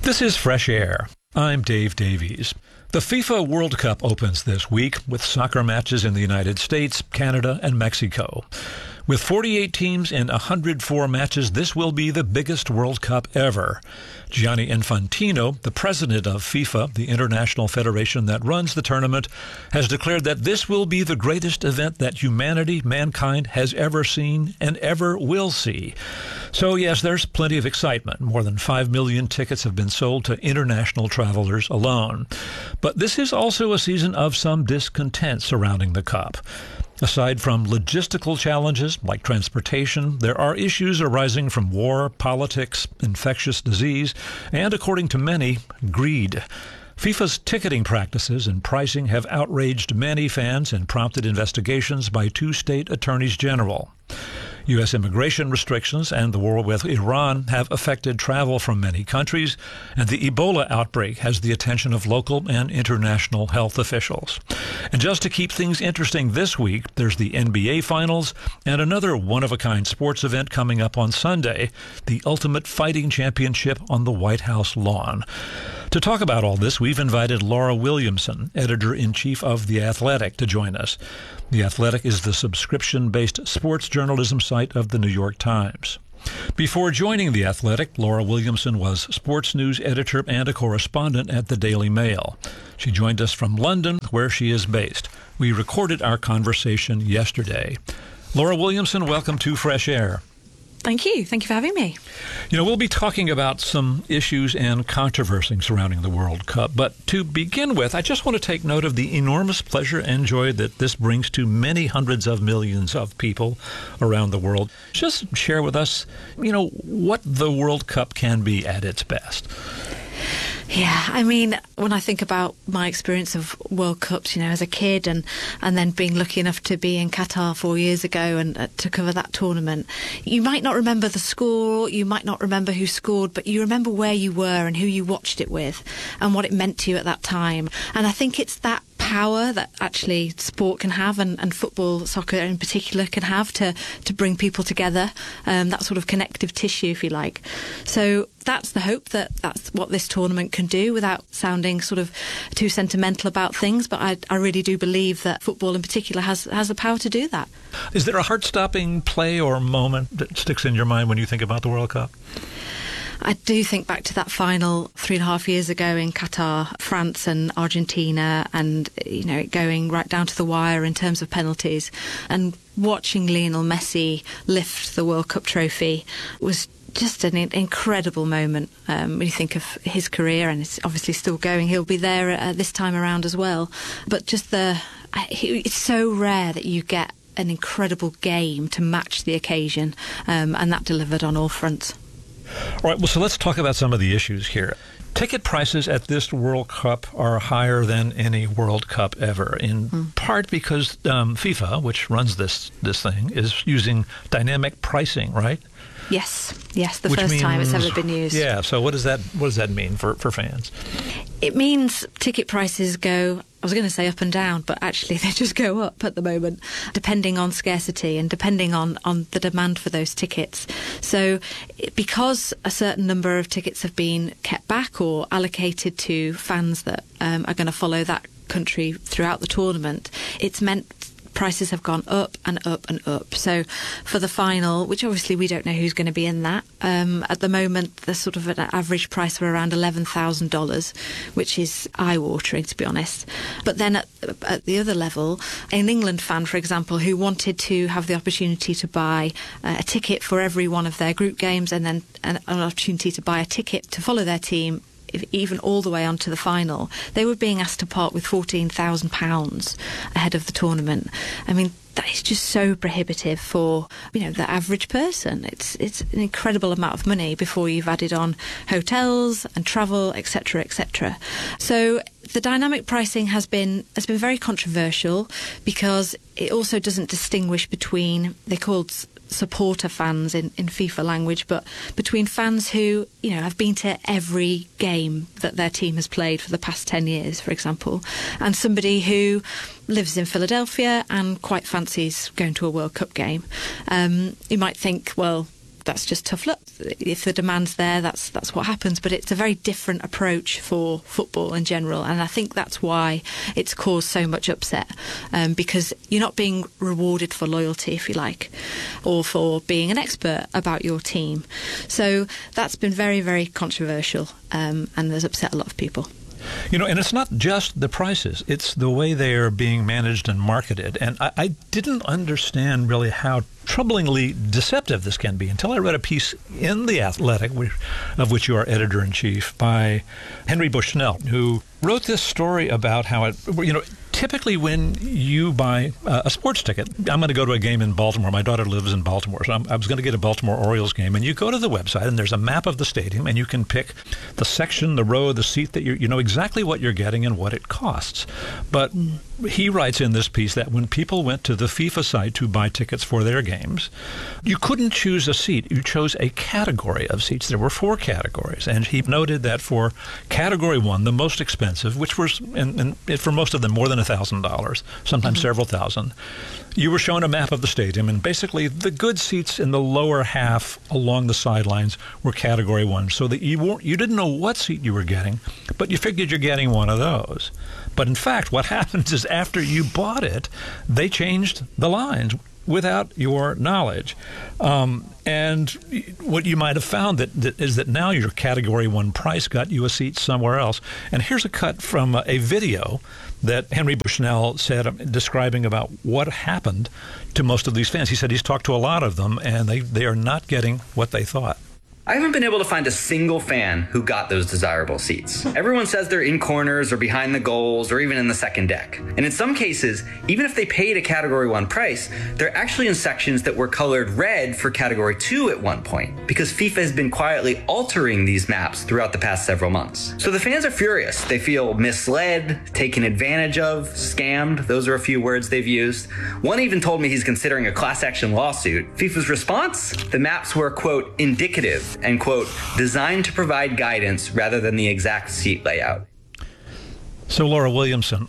This is Fresh Air. I'm Dave Davies. The FIFA World Cup opens this week with soccer matches in the United States, Canada, and Mexico. With 48 teams and 104 matches, this will be the biggest World Cup ever. Gianni Infantino, the president of FIFA, the international federation that runs the tournament, has declared that this will be the greatest event that mankind has ever seen and ever will see. So yes, there's plenty of excitement. More than 5 million tickets have been sold to international travelers alone. But this is also a season of some discontent surrounding the Cup. Aside from logistical challenges like transportation, there are issues arising from war, politics, infectious disease, and, according to many, greed. FIFA's ticketing practices and pricing have outraged many fans and prompted investigations by 2 state attorneys general. U.S. immigration restrictions and the war with Iran have affected travel from many countries, and the Ebola outbreak has the attention of local and international health officials. And just to keep things interesting this week, there's the NBA Finals and another one-of-a-kind sports event coming up on Sunday, the Ultimate Fighting Championship on the White House lawn. To talk about all this, we've invited Laura Williamson, editor-in-chief of The Athletic, to join us. The Athletic is the subscription-based sports journalism site of The New York Times. Before joining The Athletic, Laura Williamson was sports news editor and a correspondent at the Daily Mail. She joined us from London, where she is based. We recorded our conversation yesterday. Laura Williamson, welcome to Fresh Air. Thank you. Thank you for having me. You know, we'll be talking about some issues and controversy surrounding the World Cup. But to begin with, I just want to take note of the enormous pleasure and joy that this brings to many hundreds of millions of people around the world. Just share with us, what the World Cup can be at its best. Yeah, I mean, when I think about my experience of World Cups, as a kid and then being lucky enough to be in Qatar 4 years ago and to cover that tournament, you might not remember the score, you might not remember who scored, but you remember where you were and who you watched it with and what it meant to you at that time. And I think it's that power that actually sport can have and football, soccer in particular, can have to bring people together, that sort of connective tissue, if you like. So that's the hope that's what this tournament can do, without sounding sort of too sentimental about things. But I really do believe that football in particular has the power to do that. Is there a heart-stopping play or moment that sticks in your mind when you think about the World Cup? I do think back to that final 3.5 years ago in Qatar, France and Argentina, and it going right down to the wire in terms of penalties, and watching Lionel Messi lift the World Cup trophy was just an incredible moment when you think of his career, and it's obviously still going. He'll be there this time around as well. But just it's so rare that you get an incredible game to match the occasion, and that delivered on all fronts. All right, well, so let's talk about some of the issues here. Ticket prices at this World Cup are higher than any World Cup ever, in part because FIFA, which runs this thing, is using dynamic pricing, right? Yes, the first time it's ever been used. Yeah, so what does that mean for fans? It means ticket prices go, I was going to say up and down, but actually they just go up at the moment, depending on scarcity and depending on the demand for those tickets. So because a certain number of tickets have been kept back or allocated to fans that are going to follow that country throughout the tournament, it's meant prices have gone up and up and up. So for the final, which obviously we don't know who's going to be in that, at the moment there's sort of an average price of around $11,000, which is eye-watering, to be honest. But then at the other level, an England fan, for example, who wanted to have the opportunity to buy a ticket for every one of their group games, and then an opportunity to buy a ticket to follow their team even all the way on to the final, they were being asked to part with £14,000 ahead of the tournament. I mean, that is just so prohibitive for the average person. It's an incredible amount of money before you've added on hotels and travel, etc., etc. So the dynamic pricing has been very controversial because it also doesn't distinguish between, they're called supporter fans in FIFA language, but between fans who have been to every game that their team has played for the past 10 years, for example, and somebody who lives in Philadelphia and quite fancies going to a World Cup game. You might think, well, that's just tough luck. If the demand's there, that's what happens. But it's a very different approach for football in general, and I think that's why it's caused so much upset, because you're not being rewarded for loyalty, if you like, or for being an expert about your team. So that's been very, very controversial, and has upset a lot of people. You know, and it's not just the prices. It's the way they are being managed and marketed. And I didn't understand really how troublingly deceptive this can be until I read a piece in The Athletic, of which you are editor-in-chief, by Henry Bushnell, who wrote this story about how typically when you buy a sports ticket, I'm going to go to a game in Baltimore. My daughter lives in Baltimore, so I was going to get a Baltimore Orioles game. And you go to the website, and there's a map of the stadium, and you can pick the section, the row, the seat that you know exactly what you're getting and what it costs. But he writes in this piece that when people went to the FIFA site to buy tickets for their games, you couldn't choose a seat. You chose a category of seats. There were 4 categories. And he noted that for Category 1, the most expensive, which was, and for most of them, more than $1,000, sometimes several thousand, you were shown a map of the stadium, and basically the good seats in the lower half along the sidelines were Category 1, so that you didn't know what seat you were getting, but you figured you're getting one of those. But in fact, what happens is after you bought it, they changed the lines without your knowledge. And what you might have found is that now your Category 1 price got you a seat somewhere else. And here's a cut from a video that Henry Bushnell said, describing about what happened to most of these fans. He said he's talked to a lot of them, and they are not getting what they thought. I haven't been able to find a single fan who got those desirable seats. Everyone says they're in corners or behind the goals or even in the second deck. And in some cases, even if they paid a Category 1 price, they're actually in sections that were colored red for Category 2 at one point, because FIFA has been quietly altering these maps throughout the past several months. So the fans are furious. They feel misled, taken advantage of, scammed. Those are a few words they've used. One even told me he's considering a class action lawsuit. FIFA's response? The maps were, quote, indicative and, quote, designed to provide guidance rather than the exact seat layout. So, Laura Williamson,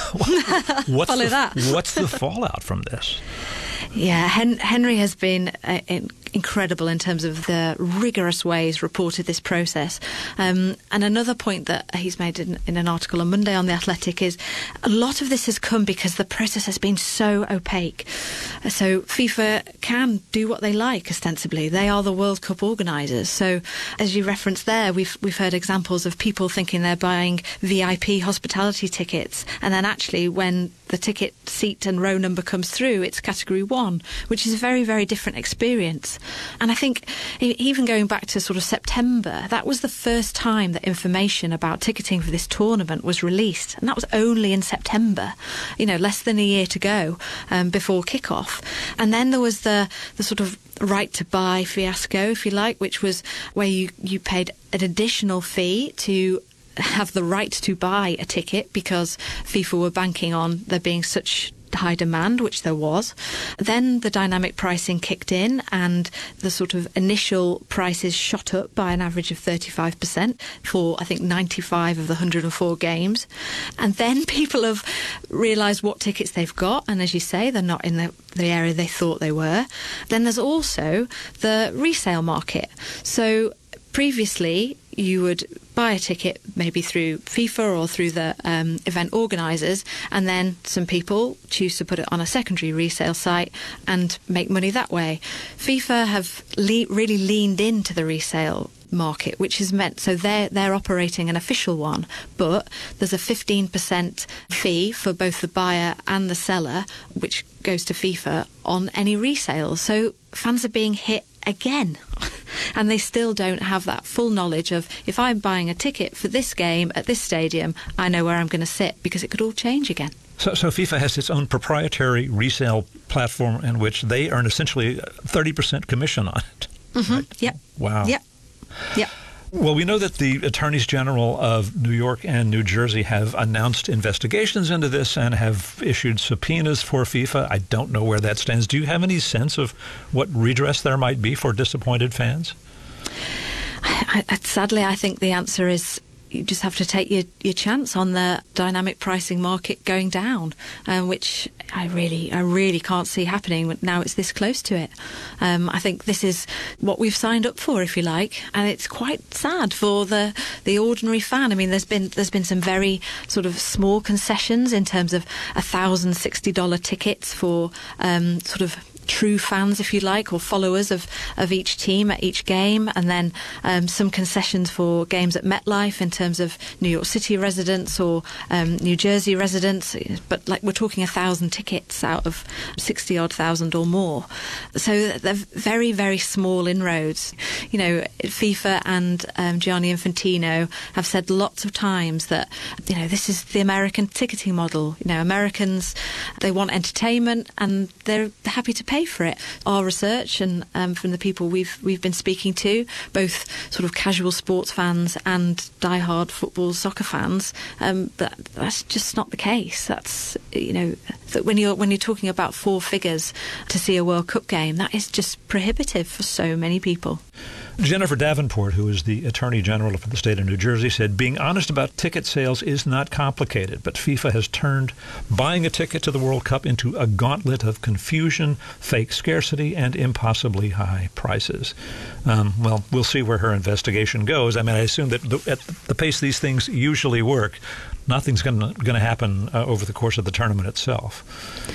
what's what's the fallout from this? Yeah, Henry has been incredible in terms of the rigorous ways reported this process. And another point that he's made in an article on Monday on The Athletic is a lot of this has come because the process has been so opaque. So FIFA can do what they like, ostensibly. They are the World Cup organisers. So as you referenced there, we've heard examples of people thinking they're buying VIP hospitality tickets, and then actually when the ticket seat and row number comes through, it's Category 1, which is a very, very different experience. And I think even going back to sort of September, that was the first time that information about ticketing for this tournament was released. And that was only in September, less than a year to go before kickoff. And then there was the sort of right to buy fiasco, if you like, which was where you paid an additional fee to have the right to buy a ticket because FIFA were banking on there being such high demand, which there was. Then the dynamic pricing kicked in and the sort of initial prices shot up by an average of 35% for, I think, 95 of the 104 games. And then people have realised what tickets they've got, and as you say, they're not in the area they thought they were. Then there's also the resale market. So previously, you would buy a ticket maybe through FIFA or through the event organisers, and then some people choose to put it on a secondary resale site and make money that way. FIFA have really leaned into the resale market, which has meant so they're operating an official one, but there's a 15% fee for both the buyer and the seller, which goes to FIFA on any resales. So fans are being hit again. And they still don't have that full knowledge of, if I'm buying a ticket for this game at this stadium, I know where I'm going to sit, because it could all change again. So FIFA has its own proprietary resale platform in which they earn essentially 30% commission on it. Mm-hmm. Right? Yep. Wow. Yep. Well, we know that the attorneys general of New York and New Jersey have announced investigations into this and have issued subpoenas for FIFA. I don't know where that stands. Do you have any sense of what redress there might be for disappointed fans? Sadly, I think the answer is you just have to take your chance on the dynamic pricing market going down, which I really can't see happening now it's this close to it. I think this is what we've signed up for, if you like, and it's quite sad for the ordinary fan. I mean, there's been some very sort of small concessions in terms of $1,060 tickets for sort of true fans, if you like, or followers of each team at each game, and then some concessions for games at MetLife in terms of New York City residents or New Jersey residents, but like we're talking 1,000 tickets out of 60-odd thousand or more. So they're very, very small inroads. You know, FIFA and Gianni Infantino have said lots of times that, you know, this is the American ticketing model. You know, Americans, they want entertainment and they're happy to pay for it. Our research and from the people we've been speaking to, both sort of casual sports fans and diehard football soccer fans, that's just not the case. That's, you know, that when you're talking about four figures to see a World Cup game, that is just prohibitive for so many people. Jennifer Davenport, who is the Attorney General for the state of New Jersey, said being honest about ticket sales is not complicated, but FIFA has turned buying a ticket to the World Cup into a gauntlet of confusion, fake scarcity, and impossibly high prices. Well, we'll see where her investigation goes. I mean, I assume that at the pace these things usually work, nothing's going to happen over the course of the tournament itself.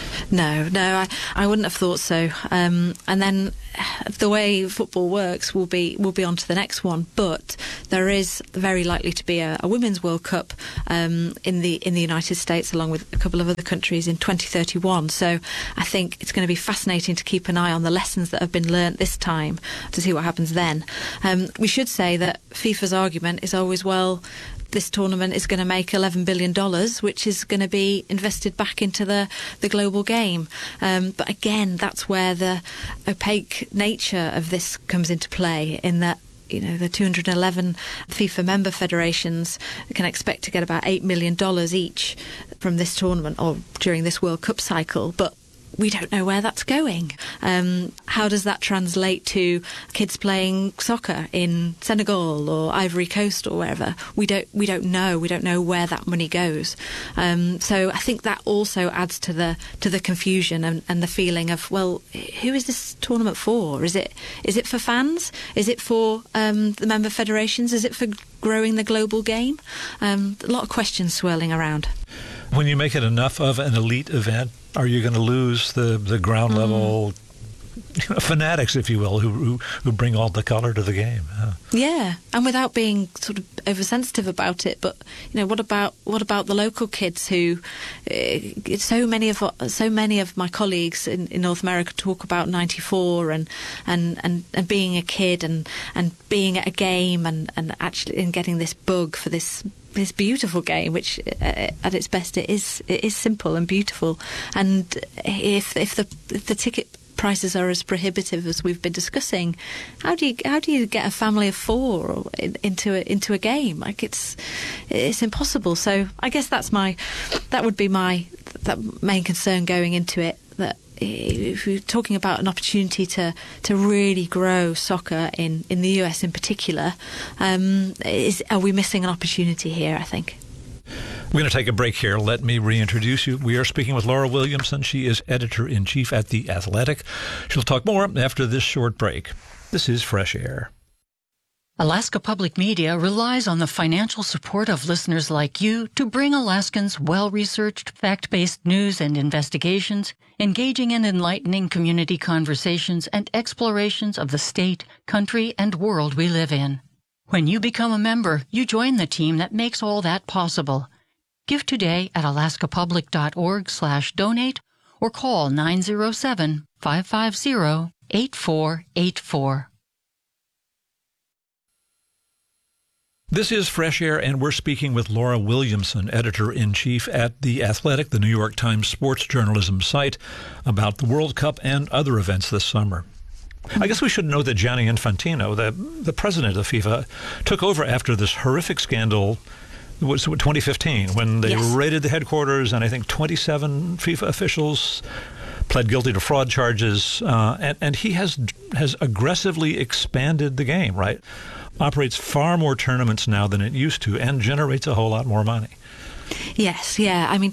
No, I wouldn't have thought so. And then the way football works will be on to the next one. But there is very likely to be a Women's World Cup in the United States, along with a couple of other countries, in 2031. So I think it's going to be fascinating to keep an eye on the lessons that have been learnt this time to see what happens then. We should say that FIFA's argument is always, well, this tournament is going to make $11 billion, which is going to be invested back into the global game. But again, that's where the opaque nature of this comes into play, in that, you know, the 211 FIFA member federations can expect to get about $8 million each from this tournament or during this World Cup cycle. But we don't know where that's going. How does that translate to kids playing soccer in Senegal or Ivory Coast or wherever? We don't know. We don't know where that money goes. So I think that also adds to the confusion and the feeling of, well, who is this tournament for? Is it for fans? Is it for the member federations? Is it for growing the global game? A lot of questions swirling around. When you make it enough of an elite event, are you going to lose the ground level fanatics, if you will, who bring all the color to the game? Yeah, and without being sort of oversensitive about it, but you know, what about the local kids who? So many of my colleagues in North America talk about '94 and being a kid and being at a game and actually getting this bug for this beautiful game, which at its best it is simple and beautiful. And if the ticket prices are as prohibitive as we've been discussing, how do you get a family of four into a game? Like it's impossible. So I guess that would be my main concern going into it, that if you're talking about an opportunity to really grow soccer in the US in particular, are we missing an opportunity here, I think? We're going to take a break here. Let me reintroduce you. We are speaking with Laura Williamson. She is editor-in-chief at The Athletic. She'll talk more after this short break. This is Fresh Air. Alaska Public Media relies on the financial support of listeners like you to bring Alaskans well-researched, fact-based news and investigations, engaging and enlightening community conversations and explorations of the state, country, and world we live in. When you become a member, you join the team that makes all that possible. Give today at alaskapublic.org/donate or call 907-550-8484. This is Fresh Air, and we're speaking with Laura Williamson, editor-in-chief at The Athletic, the New York Times sports journalism site, about the World Cup and other events this summer. I guess we should know that Gianni Infantino, the president of FIFA, took over after this horrific scandal. It was 2015 when they raided the headquarters, and I think 27 FIFA officials pled guilty to fraud charges, and he has aggressively expanded the game, right? operates far more tournaments now than it used to and generates a whole lot more money. Yes, yeah. I mean,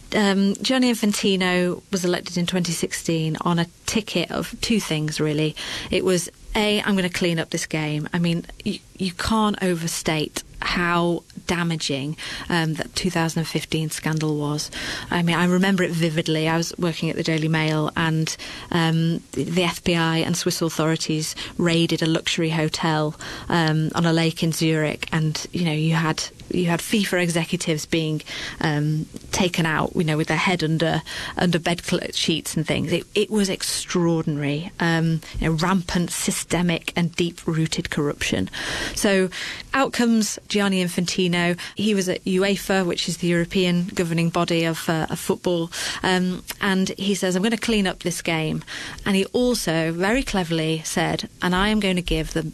Gianni Infantino was elected in 2016 on a ticket of two things, really. It was, A, I'm going to clean up this game. I mean, you can't overstate how damaging that 2015 scandal was. I mean, I remember it vividly. I was working at the Daily Mail, and the FBI and Swiss authorities raided a luxury hotel on a lake in Zurich, and you had FIFA executives being taken out, with their head under bed sheets and things. It was extraordinary, rampant, systemic and deep-rooted corruption. So out comes Gianni Infantino. He was at UEFA, which is the European governing body of football, and he says, I'm going to clean up this game. And he also very cleverly said, and I am going to give the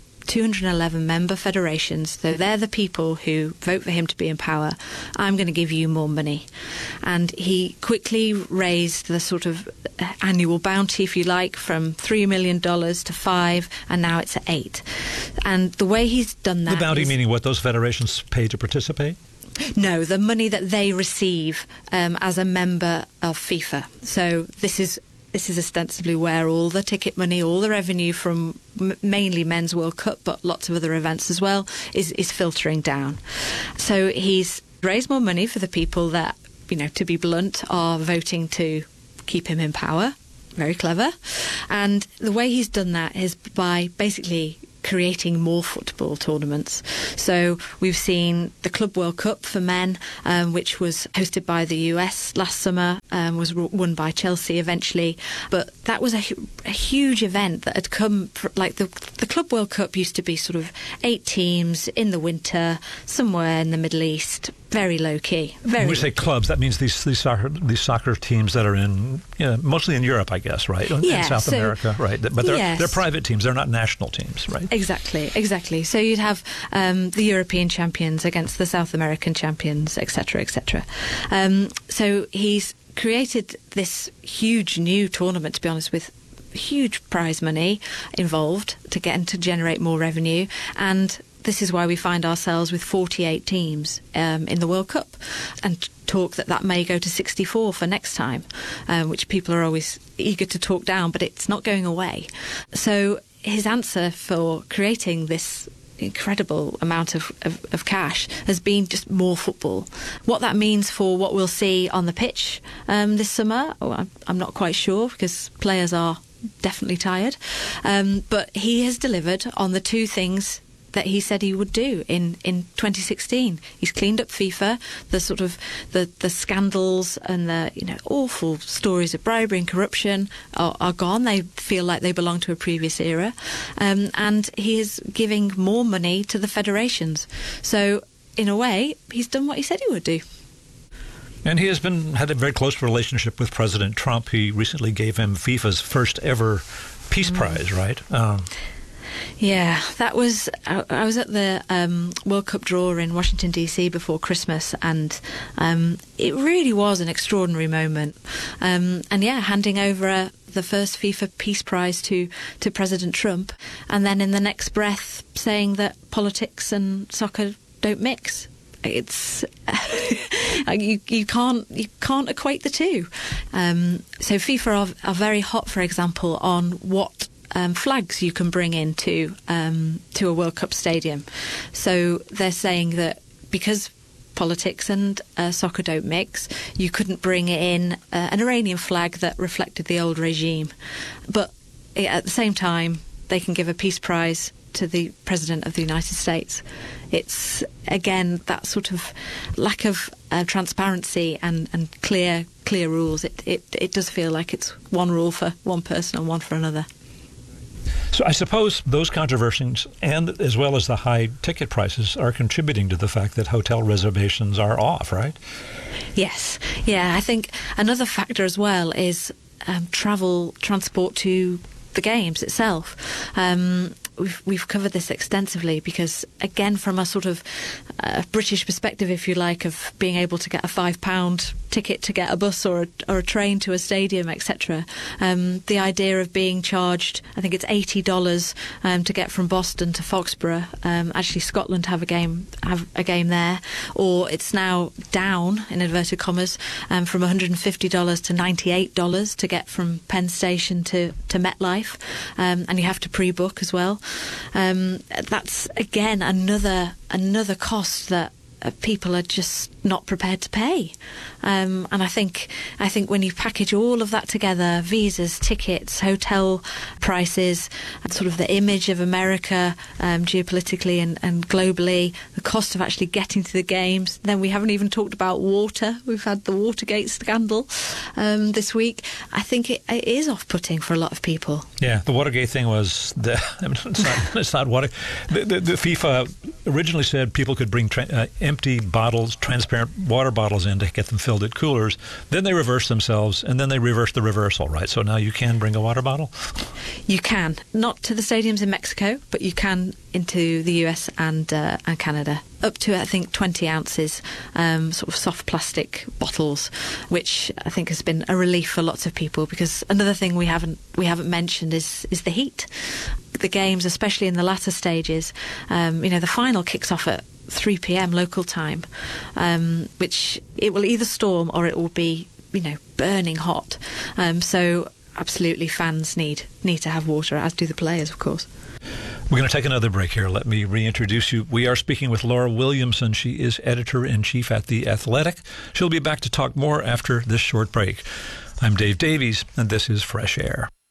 211 member federations, so they're the people who vote for him to be in power, I'm going to give you more money. And he quickly raised the sort of annual bounty, if you like, from $3 million to $5 million, and now it's at $8 million. And the way he's done that... The bounty meaning what, those federations pay to participate? No, the money that they receive as a member of FIFA. So this is ostensibly where all the ticket money, all the revenue from mainly Men's World Cup, but lots of other events as well, is filtering down. So he's raised more money for the people that, to be blunt, are voting to keep him in power. Very clever. And the way he's done that is by basically creating more football tournaments. So we've seen the Club World Cup for men, which was hosted by the US last summer, was won by Chelsea eventually. But that was a huge event that had come, like the Club World Cup used to be sort of 8 teams in the winter, somewhere in the Middle East, very low key. When we say clubs, that means these soccer teams that are in mostly in Europe, I guess, right? Yeah, in South America, right? But they're private teams; they're not national teams, right? Exactly. So you'd have the European champions against the South American champions, etc., etc. So he's created this huge new tournament, to be honest, with huge prize money involved to get and to generate more revenue. And this is why we find ourselves with 48 teams in the World Cup, and talk that may go to 64 for next time, which people are always eager to talk down, but it's not going away. So his answer for creating this incredible amount of cash has been just more football. What that means for what we'll see on the pitch this summer, I'm not quite sure, because players are definitely tired. But he has delivered on the two things that he said he would do in 2016. He's cleaned up FIFA. The sort of the scandals and the awful stories of bribery and corruption are gone. They feel like they belong to a previous era, and he is giving more money to the federations. So in a way, he's done what he said he would do. And he had a very close relationship with President Trump. He recently gave him FIFA's first ever Peace Prize, right? Yeah, that was... I was at the World Cup draw in Washington, D.C. before Christmas, and it really was an extraordinary moment. And yeah, handing over the first FIFA Peace Prize to President Trump, and then in the next breath saying that politics and soccer don't mix. It's you can't equate the two. So FIFA are very hot, for example, on what flags you can bring into to a World Cup stadium. So they're saying that because politics and soccer don't mix, you couldn't bring in an Iranian flag that reflected the old regime. But at the same time, they can give a peace prize to the President of the United States. It's, again, that sort of lack of transparency and clear rules. It does feel like it's one rule for one person and one for another. So I suppose those controversies, and as well as the high ticket prices, are contributing to the fact that hotel reservations are off, right? Yes. Yeah, I think another factor as well is transport to the games itself. we've covered this extensively because, again, from a sort of British perspective, if you like, of being able to get a £5 ticket to get a bus or a train to a stadium, etc. The idea of being charged, I think it's $80 to get from Boston to Foxborough. Actually, Scotland have a game there, or it's now down in inverted commas from $150 to $98 to get from Penn Station to MetLife, and you have to pre-book as well. That's again another cost that people are just not prepared to pay, and I think when you package all of that together, visas, tickets, hotel prices, and sort of the image of America geopolitically and globally, the cost of actually getting to the games, then we haven't even talked about water. We've had the Watergate scandal this week. I think it is off-putting for a lot of people. Yeah, the Watergate thing was it's not water. The FIFA originally said people could bring empty bottles, transparent water bottles in to get them filled at coolers. Then they reversed themselves, and then they reversed the reversal, right? So now you can bring a water bottle? You can. Not to the stadiums in Mexico, but you can into the US and Canada. Up to, I think, 20 ounces, sort of soft plastic bottles, which I think has been a relief for lots of people, because another thing we haven't mentioned is the heat. The games, especially in the latter stages, the final kicks off at 3 p.m. local time, which it will either storm or it will be, burning hot. So absolutely, fans need to have water, as do the players, of course. We're going to take another break here. Let me reintroduce you. We are speaking with Laura Williamson. She is editor-in-chief at The Athletic. She'll be back to talk more after this short break. I'm Dave Davies, and this is Fresh Air.